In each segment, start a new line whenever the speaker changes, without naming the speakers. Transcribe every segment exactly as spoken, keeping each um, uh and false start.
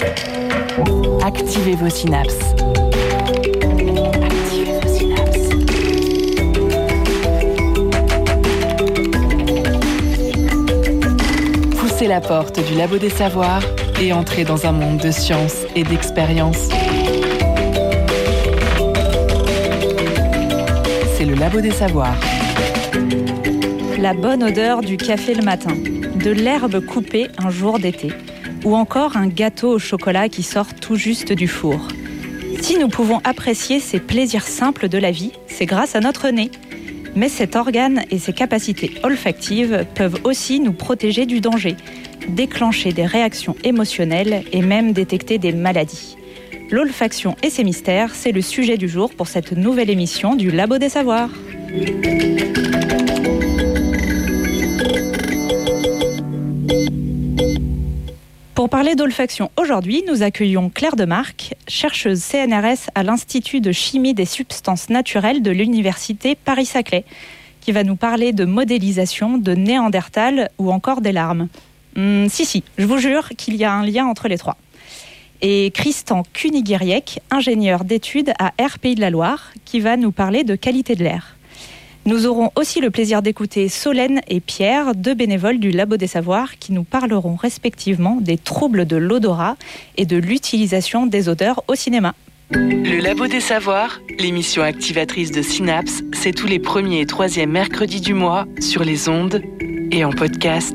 Activez vos synapses. Activez vos synapses. Poussez la porte du Labo des Savoirs et entrez dans un monde de science et d'expérience. C'est le Labo des Savoirs.
La bonne odeur du café le matin, de l'herbe coupée un jour d'été, ou encore un gâteau au chocolat qui sort tout juste du four. Si nous pouvons apprécier ces plaisirs simples de la vie, c'est grâce à notre nez. Mais cet organe et ses capacités olfactives peuvent aussi nous protéger du danger, déclencher des réactions émotionnelles et même détecter des maladies. L'olfaction et ses mystères, c'est le sujet du jour pour cette nouvelle émission du Labo des Savoirs. Pour parler d'olfaction aujourd'hui, nous accueillons Claire Demarque, chercheuse C N R S à l'Institut de chimie des substances naturelles de l'Université Paris-Saclay, qui va nous parler de modélisation, de Néandertal ou encore des larmes. Hum, si, si, je vous jure qu'il y a un lien entre les trois. Et Christian Kunigiriek, ingénieur d'études à Air Pays de la Loire, qui va nous parler de qualité de l'air. Nous aurons aussi le plaisir d'écouter Solène et Pierre, deux bénévoles du Labo des Savoirs, qui nous parleront respectivement des troubles de l'odorat et de l'utilisation des odeurs au cinéma.
Le Labo des Savoirs, l'émission activatrice de Synapse, c'est tous les premiers et troisièmes mercredis du mois sur les ondes et en podcast.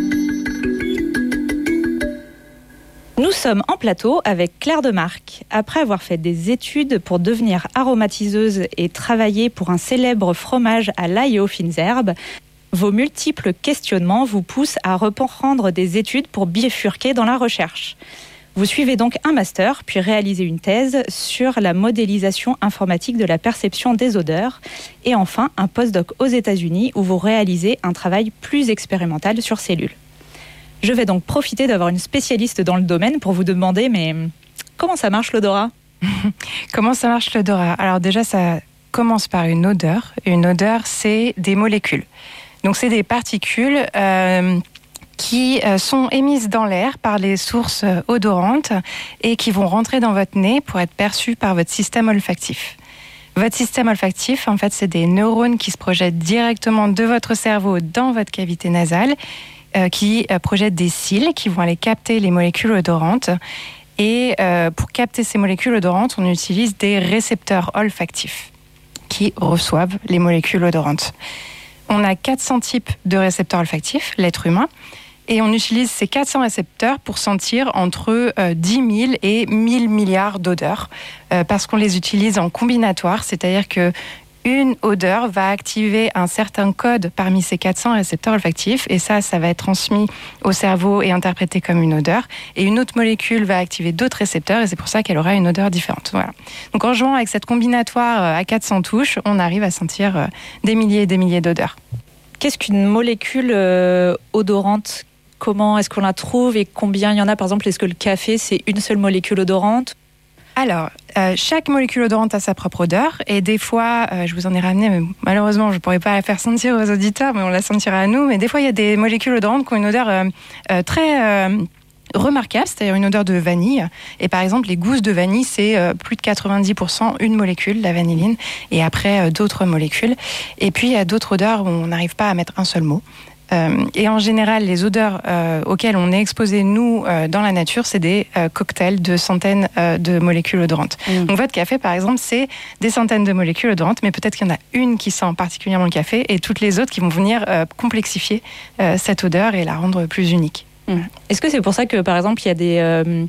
Nous sommes en plateau avec Claire Demarque. Après avoir fait des études pour devenir aromatiseuse et travailler pour un célèbre fromage à l'ail et aux fines herbes, vos multiples questionnements vous poussent à reprendre des études pour bifurquer dans la recherche. Vous suivez donc un master, puis réalisez une thèse sur la modélisation informatique de la perception des odeurs, et enfin un postdoc aux États-Unis où vous réalisez un travail plus expérimental sur cellules. Je vais donc profiter d'avoir une spécialiste dans le domaine pour vous demander, mais comment ça marche l'odorat ?
Comment ça marche l'odorat ? Alors déjà, ça commence par une odeur. Une odeur, c'est des molécules. Donc c'est des particules euh, qui euh, sont émises dans l'air par les sources euh, odorantes et qui vont rentrer dans votre nez pour être perçues par votre système olfactif. Votre système olfactif, en fait, c'est des neurones qui se projettent directement de votre cerveau dans votre cavité nasale, Euh, qui euh, projettent des cils qui vont aller capter les molécules odorantes. Et euh, pour capter ces molécules odorantes, on utilise des récepteurs olfactifs qui reçoivent les molécules odorantes. On a quatre cents types de récepteurs olfactifs, l'être humain, et on utilise ces quatre cents récepteurs pour sentir entre euh, dix mille et mille milliards d'odeurs, euh, parce qu'on les utilise en combinatoire, c'est-à-dire que une odeur va activer un certain code parmi ces quatre cents récepteurs olfactifs, et ça, ça va être transmis au cerveau et interprété comme une odeur. Et une autre molécule va activer d'autres récepteurs, et c'est pour ça qu'elle aura une odeur différente. Voilà. Donc en jouant avec cette combinatoire à quatre cents touches, on arrive à sentir des milliers et des milliers d'odeurs.
Qu'est-ce qu'une molécule euh, odorante ? Comment est-ce qu'on la trouve et combien il y en a ? Par exemple, est-ce que le café, c'est une seule molécule odorante ?
Alors, euh, chaque molécule odorante a sa propre odeur, et des fois, euh, je vous en ai ramené, mais malheureusement, je ne pourrais pas la faire sentir aux auditeurs, mais on la sentira à nous. Mais des fois, il y a des molécules odorantes qui ont une odeur euh, euh, très euh, remarquable, c'est-à-dire une odeur de vanille. Et par exemple, les gousses de vanille, c'est euh, plus de quatre-vingt-dix pour cent une molécule, la vanilline, et après euh, d'autres molécules. Et puis, il y a d'autres odeurs où on n'arrive pas à mettre un seul mot. Euh, et en général, les odeurs euh, auxquelles on est exposé, nous, euh, dans la nature, c'est des euh, cocktails de centaines euh, de molécules odorantes. Mmh. Donc votre café, par exemple, c'est des centaines de molécules odorantes, mais peut-être qu'il y en a une qui sent particulièrement le café et toutes les autres qui vont venir euh, complexifier euh, cette odeur et la rendre plus unique.
Mmh. Est-ce que c'est pour ça que, par exemple, il y a des... Euh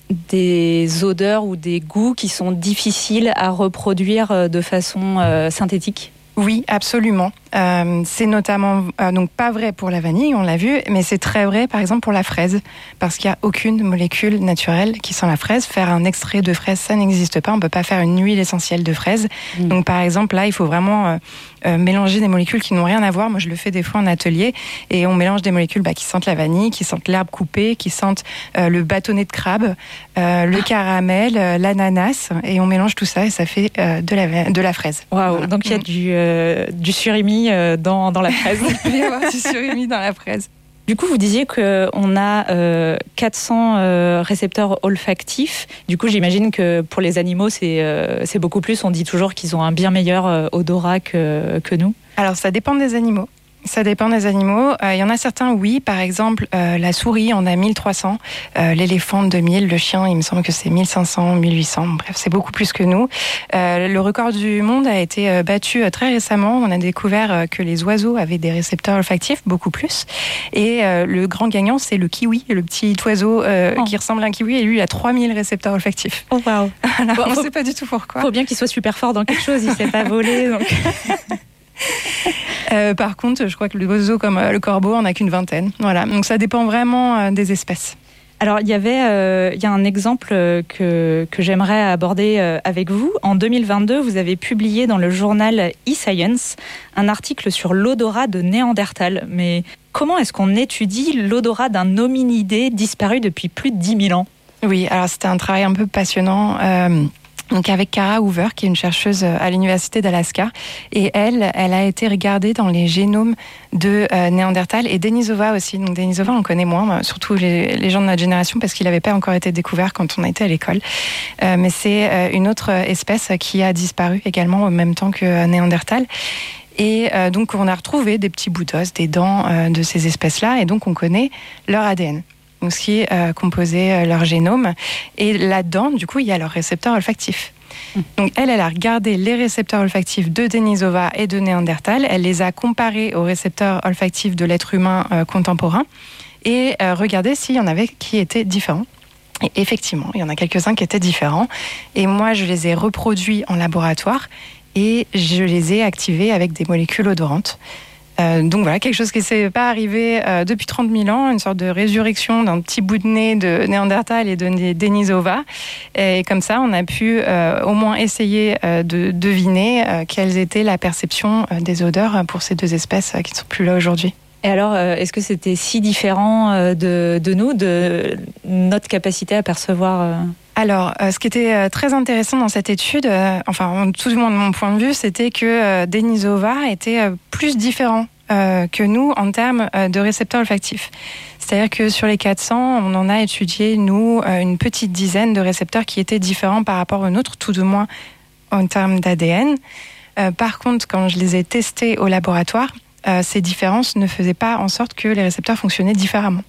des odeurs ou des goûts qui sont difficiles à reproduire de façon euh, synthétique ?
Oui, absolument. Euh, c'est notamment euh, donc pas vrai pour la vanille, on l'a vu, mais c'est très vrai par exemple pour la fraise, parce qu'il n'y a aucune molécule naturelle qui sent la fraise. Faire un extrait de fraise, ça n'existe pas. On ne peut pas faire une huile essentielle de fraise. Mmh. Donc par exemple là, il faut vraiment euh, euh, mélanger des molécules qui n'ont rien à voir. Moi, je le fais des fois en atelier, et on mélange des molécules bah, qui sentent la vanille, qui sentent l'herbe coupée, qui sentent euh, le bâtonnet de crabe, euh, le caramel, euh, l'ananas, et on mélange tout ça et ça fait euh, de la de la fraise.
Waouh. Voilà. Donc il y a mmh. du euh, du surimi euh, dans dans la fraise.
Il peut y avoir du surimi dans la fraise.
Du coup, vous disiez qu'on a euh, quatre cents euh, récepteurs olfactifs. Du coup, j'imagine que pour les animaux, c'est, euh, c'est beaucoup plus. On dit toujours qu'ils ont un bien meilleur euh, odorat que, que nous.
Alors, ça dépend des animaux. Ça dépend des animaux. Il euh, y en a certains, oui. Par exemple, euh, la souris en a mille trois cents. Euh, l'éléphant deux mille. Le chien, il me semble que c'est mille cinq cents, mille huit cents. Bref, c'est beaucoup plus que nous. Euh, le record du monde a été euh, battu euh, très récemment. On a découvert euh, que les oiseaux avaient des récepteurs olfactifs, beaucoup plus. Et euh, le grand gagnant, c'est le kiwi, le petit oiseau euh, oh. qui ressemble à un kiwi. Et lui, il a trois mille récepteurs olfactifs.
Oh, waouh.
Bon, on ne
faut,
sait pas du tout pourquoi.
Il faut bien qu'il soit super fort dans quelque chose. Il ne sait pas voler, donc...
Euh, par contre, je crois que les oiseaux comme euh, le corbeau en a qu'une vingtaine. Voilà, donc ça dépend vraiment euh, des espèces.
Alors, il y avait, euh, il y a un exemple que, que j'aimerais aborder euh, avec vous. En deux mille vingt-deux, vous avez publié dans le journal eScience un article sur l'odorat de Néandertal. Mais comment est-ce qu'on étudie l'odorat d'un hominidé disparu depuis plus de dix mille ans ?
Oui, alors c'était un travail un peu passionnant. Euh... Donc avec Kara Hoover, qui est une chercheuse à l'université d'Alaska, et elle, elle a été regardée dans les génomes de euh, Néandertal et Denisova aussi. Donc Denisova, on connaît moins, surtout les, les gens de notre génération, parce qu'il n'avait pas encore été découvert quand on était à l'école. Euh, mais c'est euh, une autre espèce qui a disparu également au même temps que euh, Néandertal. Et euh, donc on a retrouvé des petits bouts d'os, des dents euh, de ces espèces-là, et donc on connaît leur A D N. Donc, ce qui euh, composait euh, leur génome. Et là-dedans, du coup, il y a leurs récepteurs olfactifs. Mmh. Donc, elle, elle a regardé les récepteurs olfactifs de Denisova et de Néandertal. Elle les a comparés aux récepteurs olfactifs de l'être humain euh, contemporain et euh, regardé s'il y en avait qui étaient différents. Et effectivement, il y en a quelques-uns qui étaient différents. Et moi, je les ai reproduits en laboratoire et je les ai activés avec des molécules odorantes. Euh, donc voilà, quelque chose qui ne s'est pas arrivé euh, depuis trente mille ans, une sorte de résurrection d'un petit bout de nez de Néandertal et de Denisova. Et comme ça, on a pu euh, au moins essayer euh, de deviner euh, quelles étaient la perception euh, des odeurs pour ces deux espèces euh, qui ne sont plus là aujourd'hui.
Et alors, euh, est-ce que c'était si différent euh, de, de nous, de notre capacité à percevoir euh...
Alors, euh, ce qui était euh, très intéressant dans cette étude, euh, enfin, tout du moins de mon point de vue, c'était que euh, Denisova était euh, plus différent euh, que nous en termes euh, de récepteurs olfactifs. C'est-à-dire que sur les quatre cents, on en a étudié, nous, euh, une petite dizaine de récepteurs qui étaient différents par rapport aux nôtres, tout du moins en termes d'A D N. Euh, par contre, quand je les ai testés au laboratoire, euh, ces différences ne faisaient pas en sorte que les récepteurs fonctionnaient différemment.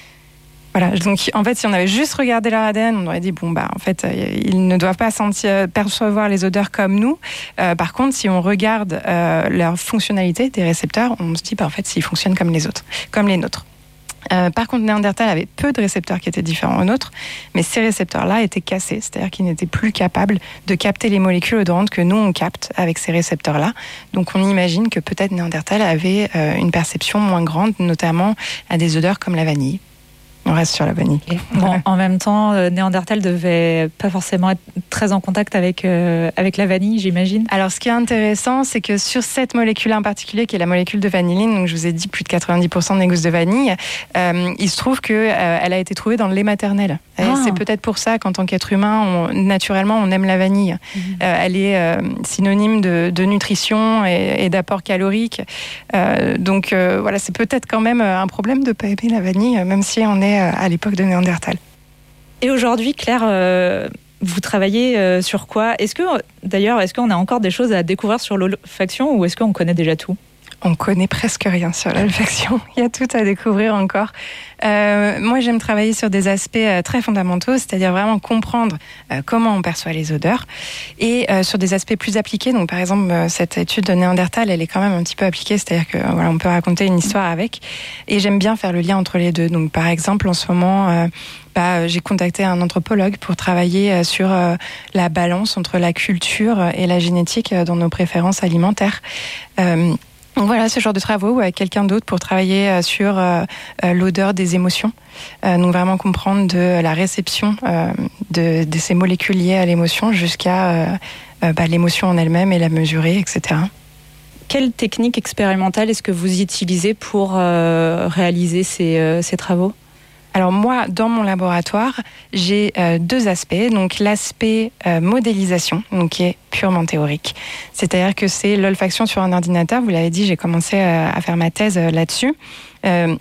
Voilà, donc en fait, si on avait juste regardé leur A D N, on aurait dit bon bah en fait, euh, ils ne doivent pas sentir, percevoir les odeurs comme nous. Euh, par contre, si on regarde euh, leur fonctionnalité des récepteurs, on se dit bah en fait, s'ils fonctionnent comme les autres, comme les nôtres. Euh, par contre, Néandertal avait peu de récepteurs qui étaient différents aux nôtres, mais ces récepteurs-là étaient cassés, c'est-à-dire qu'ils n'étaient plus capables de capter les molécules odorantes que nous on capte avec ces récepteurs-là. Donc, on imagine que peut-être Néandertal avait euh, une perception moins grande, notamment à des odeurs comme la vanille. On reste sur la vanille.
Bon, en même temps, euh, Néandertal devait pas forcément être très en contact avec, euh, avec la vanille, j'imagine.
Alors, ce qui est intéressant, c'est que sur cette molécule en particulier, qui est la molécule de vanilline, donc je vous ai dit plus de quatre-vingt-dix pour cent des gousses de vanille, euh, il se trouve qu'elle euh, a été trouvée dans le lait maternel. Ah. C'est peut-être pour ça qu'en tant qu'être humain, on, naturellement, on aime la vanille. Mmh. Euh, elle est euh, synonyme de, de nutrition et, et d'apport calorique. Euh, donc, euh, voilà, c'est peut-être quand même un problème de ne pas aimer la vanille, même si on est à l'époque de Néandertal.
Et aujourd'hui, Claire, euh, vous travaillez euh, sur quoi ? Est-ce que, d'ailleurs, est-ce qu'on a encore des choses à découvrir sur l'olfaction ou est-ce qu'on connaît déjà tout ?
On connaît presque rien sur l'olfaction. Il y a tout à découvrir encore. Euh, moi, j'aime travailler sur des aspects euh, très fondamentaux, c'est-à-dire vraiment comprendre euh, comment on perçoit les odeurs, et euh, sur des aspects plus appliqués. Donc, par exemple, euh, cette étude de Néandertal, elle est quand même un petit peu appliquée, c'est-à-dire que euh, voilà, on peut raconter une histoire avec. Et j'aime bien faire le lien entre les deux. Donc, par exemple, en ce moment, euh, bah, j'ai contacté un anthropologue pour travailler euh, sur euh, la balance entre la culture et la génétique euh, dans nos préférences alimentaires. Euh, Donc voilà, ce genre de travaux, ou avec quelqu'un d'autre pour travailler sur euh, l'odeur des émotions. Euh, donc vraiment comprendre de la réception euh, de, de ces molécules liées à l'émotion jusqu'à euh, euh, bah, l'émotion en elle-même et la mesurer, et cetera.
Quelle technique expérimentale est-ce que vous utilisez pour euh, réaliser ces, euh, ces travaux ?
Alors moi, dans mon laboratoire, j'ai euh, deux aspects. Donc l'aspect euh, modélisation, donc qui est purement théorique. C'est-à-dire que c'est l'olfaction sur un ordinateur. Vous l'avez dit, j'ai commencé euh, à faire ma thèse euh, là-dessus. Euh,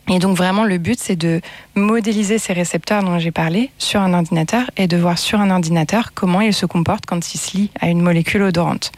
Et donc vraiment, le but, c'est de modéliser ces récepteurs dont j'ai parlé sur un ordinateur et de voir sur un ordinateur comment ils se comportent quand ils se lient à une molécule odorante.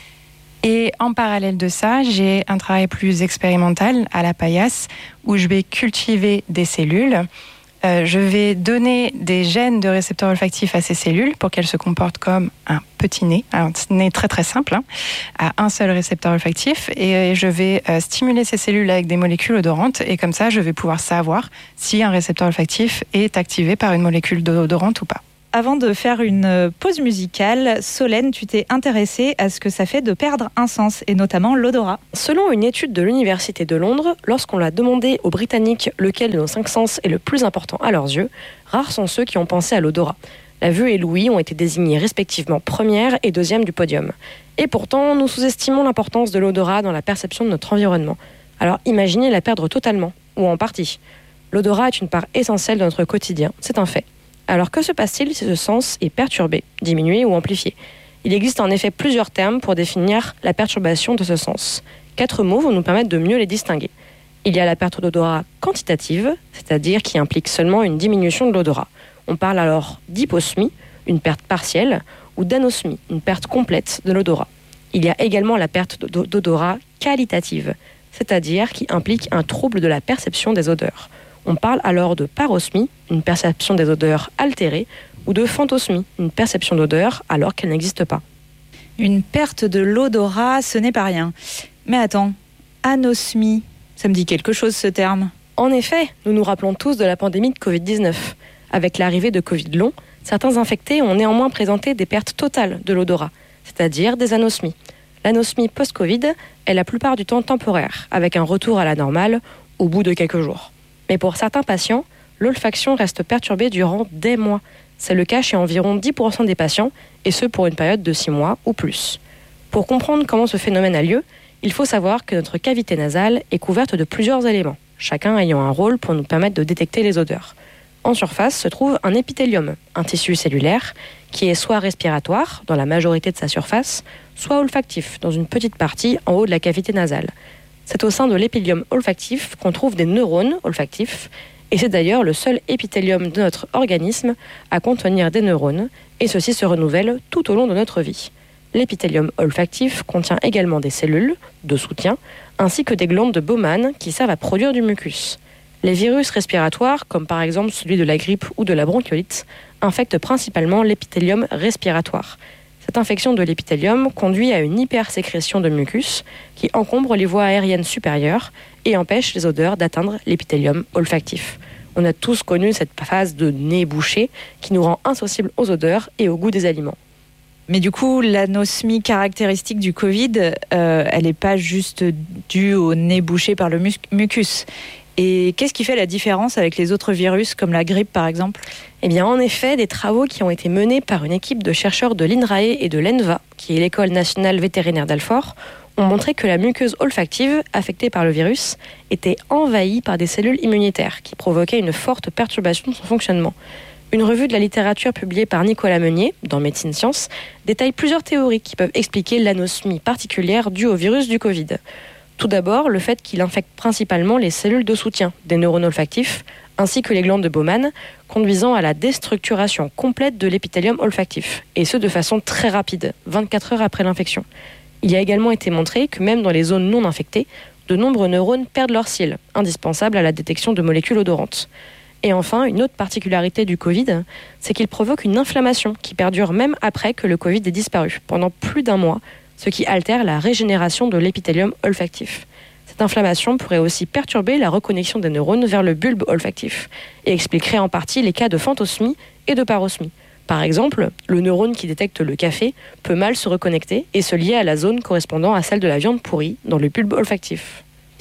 Et en parallèle de ça, j'ai un travail plus expérimental à la paillasse où je vais cultiver des cellules. Euh, je vais donner des gènes de récepteurs olfactifs à ces cellules pour qu'elles se comportent comme un petit nez, un nez très très simple, hein, à un seul récepteur olfactif. Et je vais euh, stimuler ces cellules avec des molécules odorantes. Et comme ça, je vais pouvoir savoir si un récepteur olfactif est activé par une molécule odorante ou pas.
Avant de faire une pause musicale, Solène, tu t'es intéressée à ce que ça fait de perdre un sens, et notamment l'odorat.
Selon une étude de l'Université de Londres, lorsqu'on l'a demandé aux Britanniques lequel de nos cinq sens est le plus important à leurs yeux, rares sont ceux qui ont pensé à l'odorat. La vue et l'ouïe ont été désignés respectivement première et deuxième du podium. Et pourtant, nous sous-estimons l'importance de l'odorat dans la perception de notre environnement. Alors imaginez la perdre totalement, ou en partie. L'odorat est une part essentielle de notre quotidien, c'est un fait. Alors que se passe-t-il si ce sens est perturbé, diminué ou amplifié ? Il existe en effet plusieurs termes pour définir la perturbation de ce sens. Quatre mots vont nous permettre de mieux les distinguer. Il y a la perte d'odorat quantitative, c'est-à-dire qui implique seulement une diminution de l'odorat. On parle alors d'hyposmie, une perte partielle, ou d'anosmie, une perte complète de l'odorat. Il y a également la perte d'odorat qualitative, c'est-à-dire qui implique un trouble de la perception des odeurs. On parle alors de parosmie, une perception des odeurs altérée, ou de phantosmie, une perception d'odeur alors qu'elle n'existe pas.
Une perte de l'odorat, ce n'est pas rien. Mais attends, anosmie, ça me dit quelque chose ce terme.
En effet, nous nous rappelons tous de la pandémie de covid dix-neuf. Avec l'arrivée de Covid long, certains infectés ont néanmoins présenté des pertes totales de l'odorat, c'est-à-dire des anosmies. L'anosmie post-Covid est la plupart du temps temporaire, avec un retour à la normale au bout de quelques jours. Mais pour certains patients, l'olfaction reste perturbée durant des mois. C'est le cas chez environ dix pour cent des patients, et ce pour une période de six mois ou plus. Pour comprendre comment ce phénomène a lieu, il faut savoir que notre cavité nasale est couverte de plusieurs éléments, chacun ayant un rôle pour nous permettre de détecter les odeurs. En surface se trouve un épithélium, un tissu cellulaire, qui est soit respiratoire, dans la majorité de sa surface, soit olfactif, dans une petite partie en haut de la cavité nasale. C'est au sein de l'épithélium olfactif qu'on trouve des neurones olfactifs, et c'est d'ailleurs le seul épithélium de notre organisme à contenir des neurones, et ceux-ci se renouvellent tout au long de notre vie. L'épithélium olfactif contient également des cellules de soutien, ainsi que des glandes de Bowman qui servent à produire du mucus. Les virus respiratoires, comme par exemple celui de la grippe ou de la bronchiolite, infectent principalement l'épithélium respiratoire. Cette infection de l'épithélium conduit à une hypersécrétion de mucus qui encombre les voies aériennes supérieures et empêche les odeurs d'atteindre l'épithélium olfactif. On a tous connu cette phase de nez bouché qui nous rend insensibles aux odeurs et au goût des aliments.
Mais du coup, l'anosmie caractéristique du Covid, euh, elle n'est pas juste due au nez bouché par le mus- mucus. Et qu'est-ce qui fait la différence avec les autres virus, comme la grippe par exemple ?
Eh bien, en effet, des travaux qui ont été menés par une équipe de chercheurs de l'INRAE et de l'E N V A, qui est l'école nationale vétérinaire d'Alfort, ont montré que la muqueuse olfactive, affectée par le virus, était envahie par des cellules immunitaires qui provoquaient une forte perturbation de son fonctionnement. Une revue de la littérature publiée par Nicolas Meunier, dans Médecine Science, détaille plusieurs théories qui peuvent expliquer l'anosmie particulière due au virus du Covid. Tout d'abord, le fait qu'il infecte principalement les cellules de soutien des neurones olfactifs, ainsi que les glandes de Bowman, conduisant à la déstructuration complète de l'épithélium olfactif, et ce de façon très rapide, vingt-quatre heures après l'infection. Il a également été montré que même dans les zones non infectées, de nombreux neurones perdent leur cils, indispensables à la détection de molécules odorantes. Et enfin, une autre particularité du Covid, c'est qu'il provoque une inflammation qui perdure même après que le Covid ait disparu, pendant plus d'un mois, ce qui altère la régénération de l'épithélium olfactif. Cette inflammation pourrait aussi perturber la reconnexion des neurones vers le bulbe olfactif et expliquerait en partie les cas de phantosmie et de parosmie. Par exemple, le neurone qui détecte le café peut mal se reconnecter et se lier à la zone correspondant à celle de la viande pourrie dans le bulbe olfactif.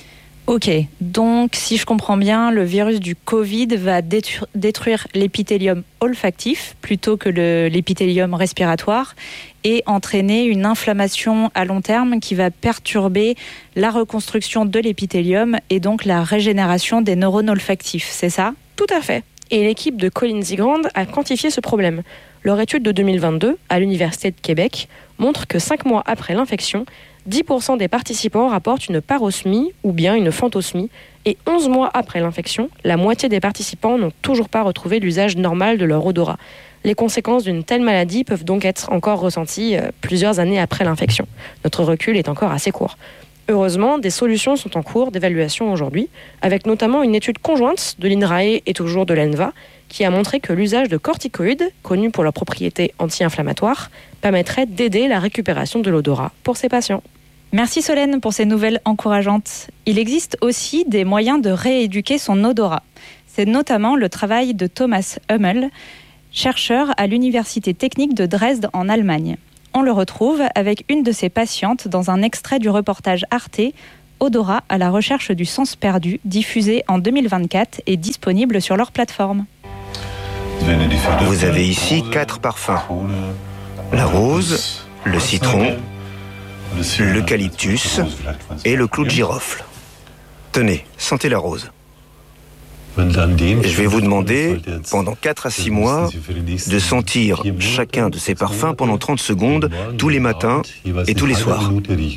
Ok, donc si je comprends bien, le virus du Covid va détruire, détruire l'épithélium olfactif plutôt que le, l'épithélium respiratoire et entraîner une inflammation à long terme qui va perturber la reconstruction de l'épithélium et donc la régénération des neurones olfactifs, c'est ça ?
Tout à fait. Et l'équipe de Colin Zigrand a quantifié ce problème. Leur étude de deux mille vingt-deux, à l'Université de Québec, montre que cinq mois après l'infection, dix pour cent des participants rapportent une parosmie ou bien une phantosmie, et onze mois après l'infection, la moitié des participants n'ont toujours pas retrouvé l'usage normal de leur odorat. Les conséquences d'une telle maladie peuvent donc être encore ressenties euh, plusieurs années après l'infection. Notre recul est encore assez court. Heureusement, des solutions sont en cours d'évaluation aujourd'hui, avec notamment une étude conjointe de l'INRAE et toujours de l'E N V A, qui a montré que l'usage de corticoïdes, connus pour leurs propriétés anti-inflammatoires, permettrait d'aider la récupération de l'odorat pour ces patients.
Merci Solène pour ces nouvelles encourageantes. Il existe aussi des moyens de rééduquer son odorat. C'est notamment le travail de Thomas Hummel, chercheur à l'Université technique de Dresde en Allemagne. On le retrouve avec une de ses patientes dans un extrait du reportage Arte « Odorat à la recherche du sens perdu » diffusé en deux mille vingt-quatre et disponible sur leur plateforme.
Vous avez ici quatre parfums. La rose, le citron, l'eucalyptus et le clou de girofle. Tenez, sentez la rose. Je vais vous demander, pendant quatre à six mois, de sentir chacun de ces parfums pendant trente secondes, tous les matins et tous les soirs.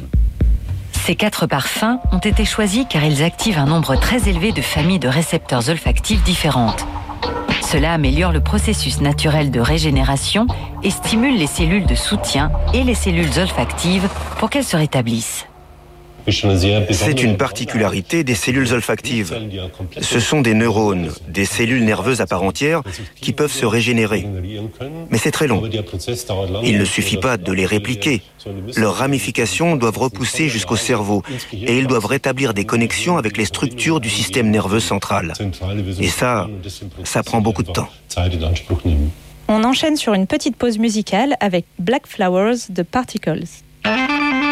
Ces quatre parfums ont été choisis car ils activent un nombre très élevé de familles de récepteurs olfactifs différentes. Cela améliore le processus naturel de régénération et stimule les cellules de soutien et les cellules olfactives pour qu'elles se rétablissent.
C'est une particularité des cellules olfactives. Ce sont des neurones, des cellules nerveuses à part entière qui peuvent se régénérer. Mais c'est très long. Il ne suffit pas de les répliquer. Leurs ramifications doivent repousser jusqu'au cerveau et ils doivent rétablir des connexions avec les structures du système nerveux central. Et ça, ça prend beaucoup de temps.
On enchaîne sur une petite pause musicale avec Black Flowers de Particles.